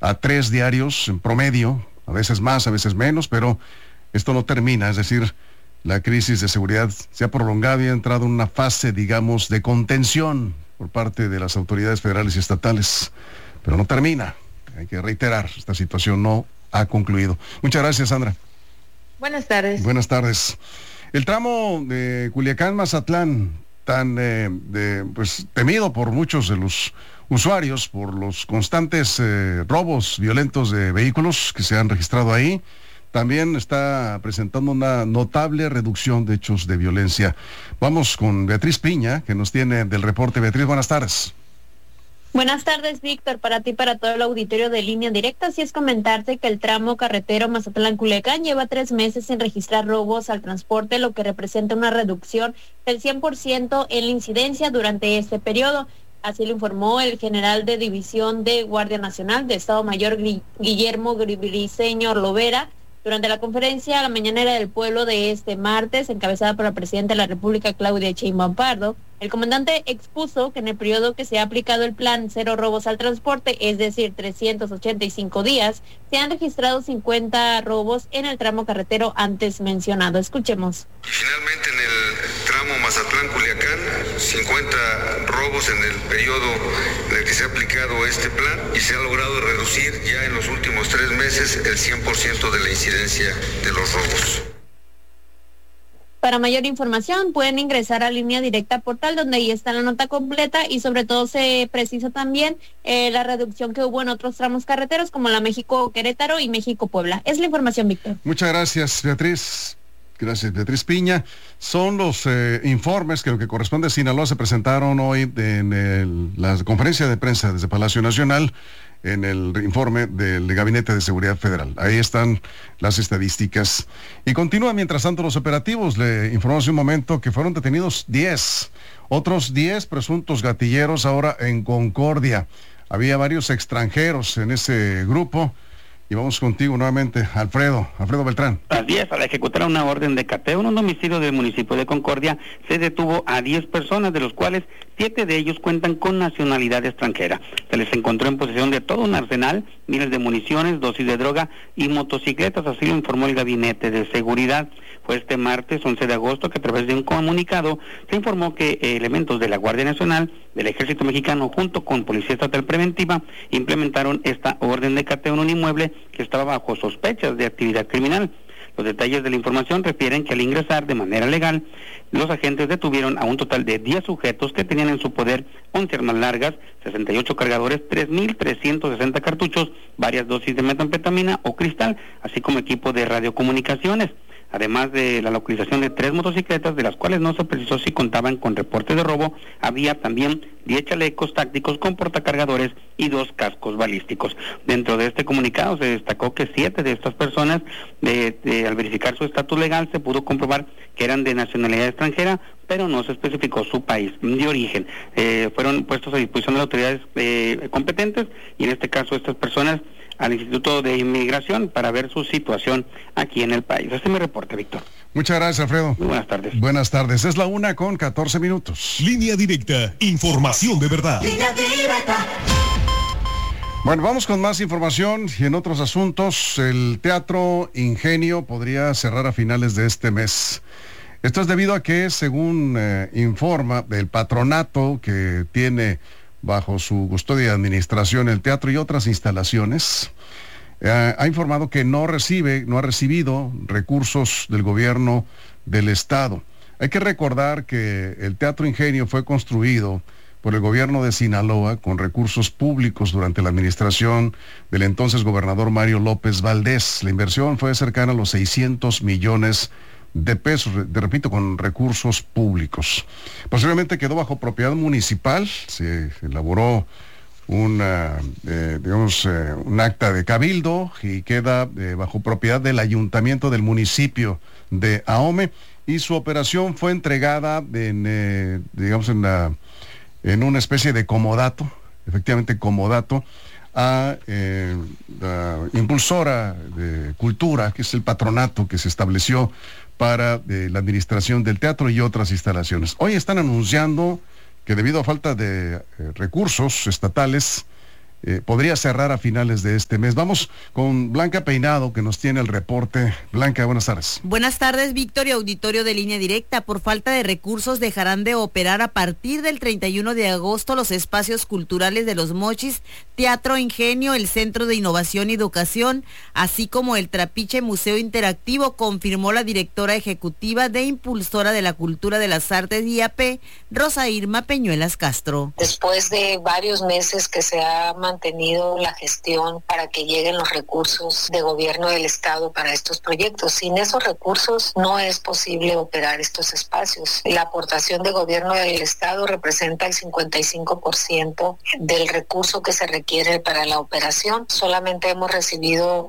a 3 diarios en promedio, a veces más, a veces menos, pero esto no termina, es decir, la crisis de seguridad se ha prolongado y ha entrado en una fase, digamos, de contención por parte de las autoridades federales y estatales, pero no termina. Hay que reiterar, esta situación no ha concluido. Muchas gracias, Sandra. Buenas tardes. Buenas tardes. El tramo de Culiacán-Mazatlán, tan pues temido por muchos de los usuarios, por los constantes robos violentos de vehículos que se han registrado ahí, también está presentando una notable reducción de hechos de violencia. Vamos con Beatriz Piña, que nos tiene del reporte. Beatriz, buenas tardes. Buenas tardes, Víctor, para ti y para todo el auditorio de Línea Directa. Así es, comentarte que el tramo carretero Mazatlán-Culiacán lleva 3 meses sin registrar robos al transporte, lo que representa una reducción del 100% en la incidencia durante este periodo. Así lo informó el general de División de Guardia Nacional de Estado Mayor Guillermo Briceño Lovera durante la conferencia a la mañanera del pueblo de este martes, encabezada por la presidenta de la República, Claudia Sheinbaum Pardo. El comandante expuso que en el periodo que se ha aplicado el plan Cero Robos al Transporte, es decir, 385 días, se han registrado 50 robos en el tramo carretero antes mencionado. Escuchemos. Finalmente, en el tramo Mazatlán-Culiacán, 50 robos en el periodo en el que se ha aplicado este plan y se ha logrado reducir ya en los últimos 3 meses el 100% de la incidencia de los robos. Para mayor información pueden ingresar a Línea Directa Portal, donde ahí está la nota completa y sobre todo se precisa también la reducción que hubo en otros tramos carreteros como la México-Querétaro y México-Puebla. Es la información, Víctor. Muchas gracias, Beatriz. Gracias, Beatriz Piña. Son los informes que lo que corresponde a Sinaloa se presentaron hoy en la conferencia de prensa desde Palacio Nacional, en el informe del Gabinete de Seguridad Federal. Ahí están las estadísticas. Y continúa mientras tanto los operativos. Le informamos hace un momento que fueron detenidos 10. Otros 10 presuntos gatilleros ahora en Concordia. Había varios extranjeros en ese grupo. Y vamos contigo nuevamente, Alfredo Beltrán. Así es, al ejecutar una orden de cateo en un domicilio del municipio de Concordia, se detuvo a 10 personas, de los cuales 7 de ellos cuentan con nacionalidad extranjera. Se les encontró en posesión de todo un arsenal, miles de municiones, dosis de droga y motocicletas, así lo informó el Gabinete de Seguridad. Fue este martes 11 de agosto que a través de un comunicado se informó que elementos de la Guardia Nacional, del Ejército Mexicano, junto con Policía Estatal Preventiva, implementaron esta orden de cateo en un inmueble que estaba bajo sospechas de actividad criminal. Los detalles de la información refieren que al ingresar de manera legal, los agentes detuvieron a un total de 10 sujetos que tenían en su poder 11 armas largas, 68 cargadores, 3.360 cartuchos, varias dosis de metanfetamina o cristal, así como equipo de radiocomunicaciones. Además de la localización de 3 motocicletas, de las cuales no se precisó si contaban con reporte de robo, había también 10 chalecos tácticos con portacargadores y 2 cascos balísticos. Dentro de este comunicado se destacó que 7 de estas personas, al verificar su estatus legal, se pudo comprobar que eran de nacionalidad extranjera, pero no se especificó su país de origen. Fueron puestos a disposición de las autoridades competentes, y en este caso estas personas al Instituto de Inmigración para ver su situación aquí en el país. Este es mi reporte, Víctor. Muchas gracias, Alfredo. Muy buenas tardes. Buenas tardes. Es la 1:14. Línea Directa, información de verdad. Línea Directa. Bueno, vamos con más información y en otros asuntos. El Teatro Ingenio podría cerrar a finales de este mes. Esto es debido a que, según informa el patronato que tiene bajo su custodia y administración el teatro y otras instalaciones, ha informado que no ha recibido recursos del gobierno del estado. Hay que recordar que el Teatro Ingenio fue construido por el gobierno de Sinaloa con recursos públicos durante la administración del entonces gobernador Mario López Valdés. La inversión fue cercana a los 600 millones de pesos, repito, con recursos públicos. Posteriormente quedó bajo propiedad municipal, se elaboró un acta de cabildo y queda bajo propiedad del ayuntamiento del municipio de Ahome, y su operación fue entregada en una especie de comodato, efectivamente comodato, a la impulsora de cultura, que es el patronato que se estableció para la administración del teatro y otras instalaciones. Hoy están anunciando que debido a falta de recursos estatales, podría cerrar a finales de este mes. Vamos con Blanca Peinado, que nos tiene el reporte. Blanca, buenas tardes. Buenas tardes, Víctor y auditorio de Línea Directa. Por falta de recursos dejarán de operar a partir del 31 de agosto los espacios culturales de Los Mochis, Teatro Ingenio, el Centro de Innovación y Educación, así como el Trapiche Museo Interactivo, confirmó la directora ejecutiva de Impulsora de la Cultura de las Artes IAP, Rosa Irma Peñuelas Castro. Después de varios meses que se ha mantenido la gestión para que lleguen los recursos de gobierno del estado para estos proyectos. Sin esos recursos no es posible operar estos espacios. La aportación de gobierno del estado representa el 55% del recurso que se requiere para la operación. Solamente hemos recibido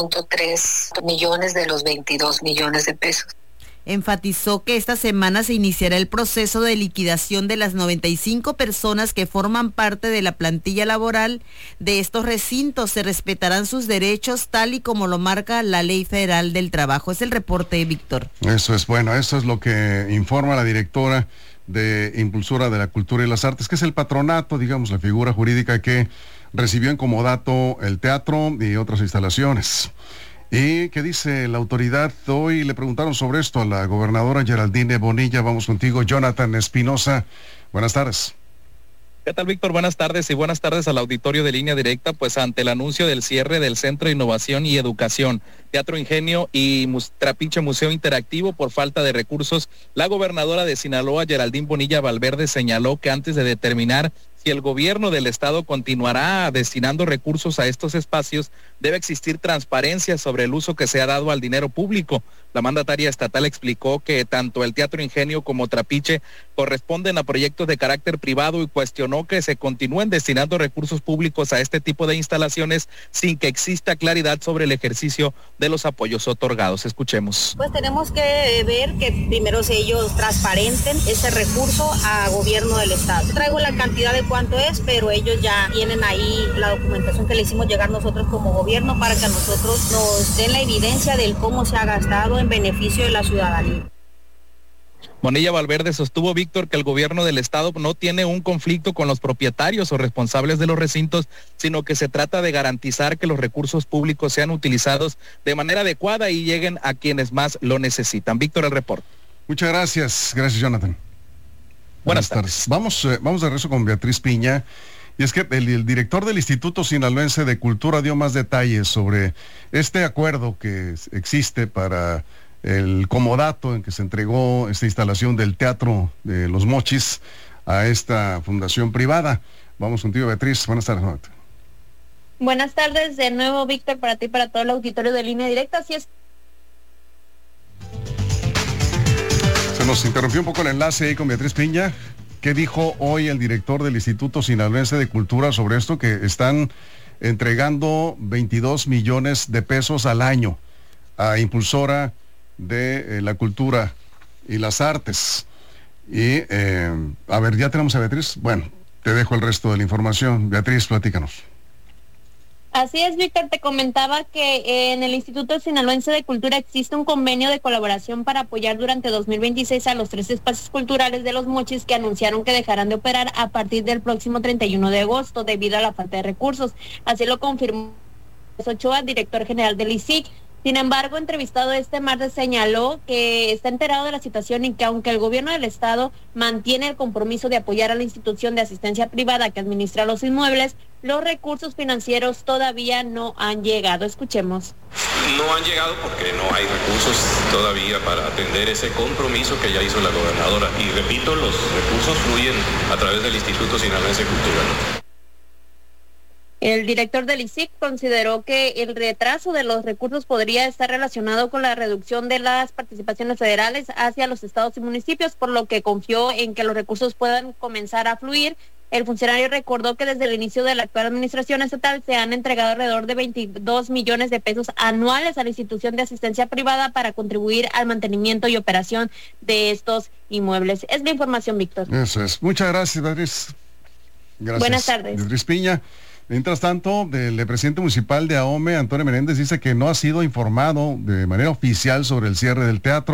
4.3 millones de los 22 millones de pesos. Enfatizó que esta semana se iniciará el proceso de liquidación de las 95 personas que forman parte de la plantilla laboral de estos recintos. Se respetarán sus derechos tal y como lo marca la Ley Federal del Trabajo. Es el reporte, Víctor. Eso es bueno, eso es lo que informa la directora de Impulsora de la Cultura y las Artes, que es el patronato, digamos, la figura jurídica que recibió en comodato el teatro y otras instalaciones. ¿Y qué dice la autoridad? Hoy le preguntaron sobre esto a la gobernadora Geraldine Bonilla. Vamos contigo, Jonathan Espinosa. Buenas tardes. ¿Qué tal, Víctor? Buenas tardes y buenas tardes al auditorio de Línea Directa. Pues ante el anuncio del cierre del Centro de Innovación y Educación, Teatro Ingenio y Trapiche Museo Interactivo por falta de recursos, la gobernadora de Sinaloa, Geraldine Bonilla Valverde, señaló que antes de determinar si el gobierno del estado continuará destinando recursos a estos espacios, debe existir transparencia sobre el uso que se ha dado al dinero público. La mandataria estatal explicó que tanto el Teatro Ingenio como Trapiche corresponden a proyectos de carácter privado y cuestionó que se continúen destinando recursos públicos a este tipo de instalaciones sin que exista claridad sobre el ejercicio de los apoyos otorgados. Escuchemos. Pues tenemos que ver que primero ellos transparenten ese recurso a gobierno del estado. Traigo la cantidad de cuánto es, pero ellos ya tienen ahí la documentación que le hicimos llegar nosotros como gobierno para que a nosotros nos den la evidencia del cómo se ha gastado en beneficio de la ciudadanía. Bonilla Valverde sostuvo, Víctor, que el gobierno del estado no tiene un conflicto con los propietarios o responsables de los recintos, sino que se trata de garantizar que los recursos públicos sean utilizados de manera adecuada y lleguen a quienes más lo necesitan. Víctor, el reporte. Muchas gracias. Gracias, Jonathan. Buenas tardes. Vamos de regreso con Beatriz Piña. Y es que el director del Instituto Sinaloense de Cultura dio más detalles sobre este acuerdo que existe para el comodato en que se entregó esta instalación del Teatro de Los Mochis a esta fundación privada. Vamos contigo, Beatriz. Buenas tardes. Buenas tardes de nuevo, Víctor, para ti y para todo el auditorio de Línea Directa. Así es. Se nos interrumpió un poco el enlace ahí con Beatriz Piña. ¿Qué dijo hoy el director del Instituto Sinaloense de Cultura sobre esto? Que están entregando 22 millones de pesos al año a Impulsora de la Cultura y las Artes. Y, a ver, ¿ya tenemos a Beatriz? Bueno, te dejo el resto de la información. Beatriz, platícanos. Así es, Víctor, te comentaba que en el Instituto Sinaloense de Cultura existe un convenio de colaboración para apoyar durante 2026 a los 3 espacios culturales de Los Mochis que anunciaron que dejarán de operar a partir del próximo 31 de agosto debido a la falta de recursos. Así lo confirmó Ochoa, director general del ISIC. Sin embargo, entrevistado este martes señaló que está enterado de la situación y que aunque el gobierno del estado mantiene el compromiso de apoyar a la institución de asistencia privada que administra los inmuebles, los recursos financieros todavía no han llegado. Escuchemos. No han llegado porque no hay recursos todavía para atender ese compromiso que ya hizo la gobernadora. Y repito, los recursos fluyen a través del Instituto Sinaloense de Cultura. El director del ISIC consideró que el retraso de los recursos podría estar relacionado con la reducción de las participaciones federales hacia los estados y municipios, por lo que confió en que los recursos puedan comenzar a fluir. El funcionario recordó que desde el inicio de la actual administración estatal se han entregado alrededor de 22 millones de pesos anuales a la institución de asistencia privada para contribuir al mantenimiento y operación de estos inmuebles. Es la información, Víctor. Eso es. Muchas gracias, Beatriz. Gracias. Buenas tardes. Beatriz Piña. Mientras tanto, el presidente municipal de Ahome, Antonio Menéndez, dice que no ha sido informado de manera oficial sobre el cierre del teatro.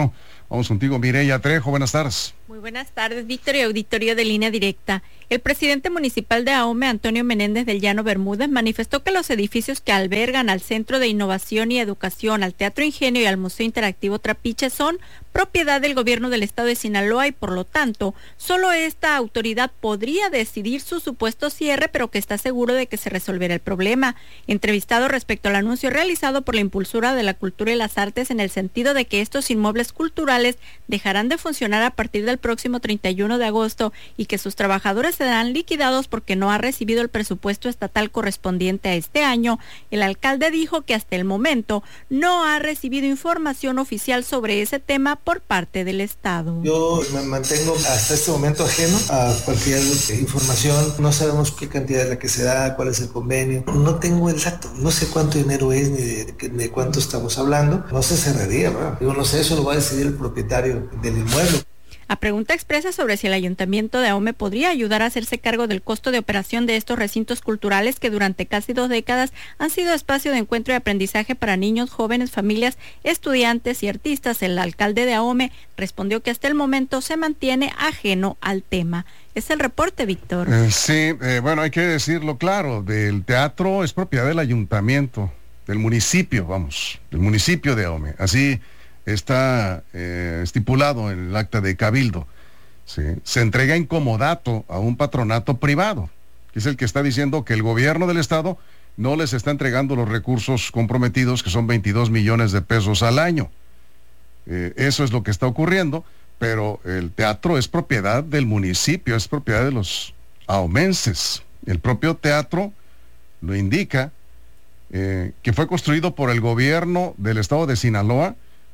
Vamos contigo, Mireya Trejo, buenas tardes. Muy buenas tardes, Víctor y auditorio de Línea Directa. El presidente municipal de Ahome, Antonio Menéndez del Llano Bermúdez, manifestó que los edificios que albergan al Centro de Innovación y Educación, al Teatro Ingenio y al Museo Interactivo Trapiche son propiedad del gobierno del estado de Sinaloa y por lo tanto, solo esta autoridad podría decidir su supuesto cierre, pero que está seguro de que se resolverá el problema. Entrevistado respecto al anuncio realizado por la Impulsora de la Cultura y las Artes en el sentido de que estos inmuebles culturales dejarán de funcionar a partir del próximo 31 de agosto y que sus trabajadores serán liquidados porque no ha recibido el presupuesto estatal correspondiente a este año, el alcalde dijo que hasta el momento no ha recibido información oficial sobre ese tema por parte del Estado. Yo me mantengo hasta este momento ajeno a cualquier información. No sabemos qué cantidad es la que se da, cuál es el convenio. No tengo el dato, no sé cuánto dinero es ni de cuánto estamos hablando. No se cerraría, ¿verdad? Digo, no sé, eso lo va a decidir el propietario del inmueble. A pregunta expresa sobre si el ayuntamiento de Ahome podría ayudar a hacerse cargo del costo de operación de estos recintos culturales que durante casi 2 décadas han sido espacio de encuentro y aprendizaje para niños, jóvenes, familias, estudiantes y artistas, el alcalde de Ahome respondió que hasta el momento se mantiene ajeno al tema. Es el reporte, Víctor. Bueno, hay que decirlo claro, el teatro es propiedad del ayuntamiento, del municipio de Ahome. Así está estipulado en el acta de cabildo. ¿Sí? Se entrega en comodato a un patronato privado, que es el que está diciendo que el gobierno del estado no les está entregando los recursos comprometidos, que son 22 millones de pesos al año. Eso es lo que está ocurriendo, pero el teatro es propiedad del municipio, es propiedad de los ahumenses. El propio teatro lo indica, que fue construido por el gobierno del estado de Sinaloa.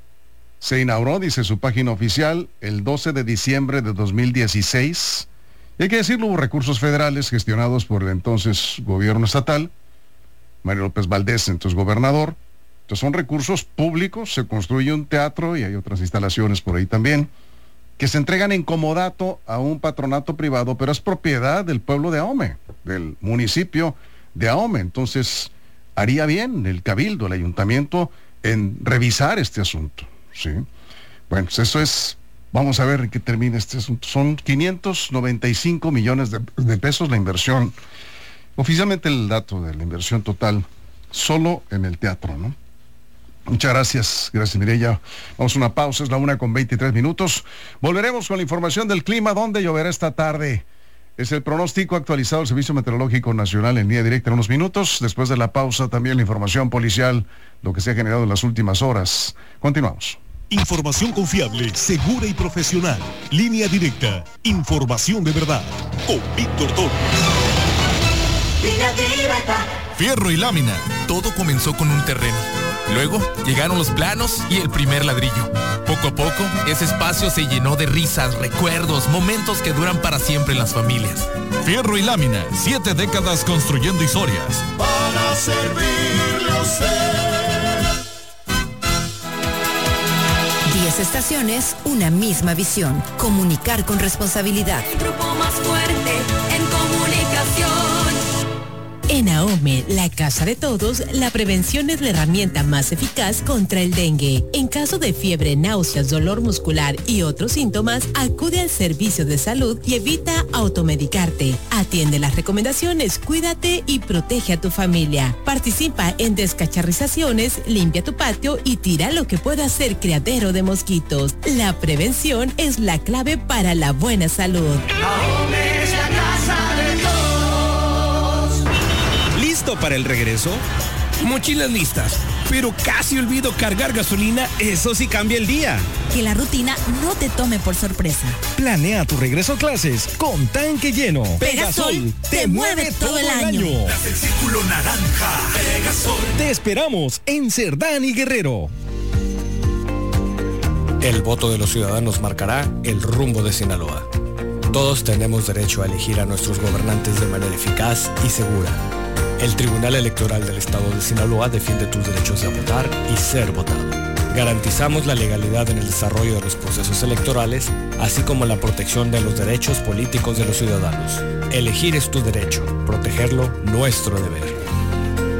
Se inauguró, dice su página oficial, el 12 de diciembre de 2016. Y hay que decirlo, hubo recursos federales gestionados por el entonces gobierno estatal, Mario López Valdés, entonces gobernador. Entonces son recursos públicos, se construye un teatro y hay otras instalaciones por ahí también, que se entregan en comodato a un patronato privado, pero es propiedad del pueblo de Ahome, del municipio de Ahome. Entonces, haría bien el cabildo, el ayuntamiento, en revisar este asunto. Sí. Bueno, pues eso es, vamos a ver en qué termina este asunto. Son 595 millones de pesos la inversión. Oficialmente el dato de la inversión total, solo en el teatro, ¿no? Muchas gracias, Mireya. Vamos a una pausa, es la 1:23. Volveremos con la información del clima, donde lloverá esta tarde. Es el pronóstico actualizado del Servicio Meteorológico Nacional en línea directa en unos minutos. Después de la pausa, también la información policial, lo que se ha generado en las últimas horas. Continuamos. Información confiable, segura y profesional. Línea directa. Información de verdad. Con Víctor Toro. Línea directa. Fierro y lámina. Todo comenzó con un terreno. Luego llegaron los planos y el primer ladrillo. Poco a poco, ese espacio se llenó de risas, recuerdos, momentos que duran para siempre en las familias. Fierro y lámina, 7 décadas construyendo historias. Para servirle a usted. 10 estaciones, una misma visión. Comunicar con responsabilidad. El grupo más fuerte en comunicación. En Ahome, la casa de todos, la prevención es la herramienta más eficaz contra el dengue. En caso de fiebre, náuseas, dolor muscular y otros síntomas, acude al servicio de salud y evita automedicarte. Atiende las recomendaciones, cuídate y protege a tu familia. Participa en descacharrizaciones, limpia tu patio y tira lo que pueda ser criadero de mosquitos. La prevención es la clave para la buena salud. Ahome es la casa de todos. ¿Listo para el regreso? Mochilas listas, pero casi olvido cargar gasolina, eso sí cambia el día. Que la rutina no te tome por sorpresa. Planea tu regreso a clases con tanque lleno. Pegasol te mueve todo el año. Das el círculo naranja. Pegasol. Te esperamos en Cerdán y Guerrero. El voto de los ciudadanos marcará el rumbo de Sinaloa. Todos tenemos derecho a elegir a nuestros gobernantes de manera eficaz y segura. El Tribunal Electoral del Estado de Sinaloa defiende tus derechos de votar y ser votado. Garantizamos la legalidad en el desarrollo de los procesos electorales, así como la protección de los derechos políticos de los ciudadanos. Elegir es tu derecho, protegerlo nuestro deber.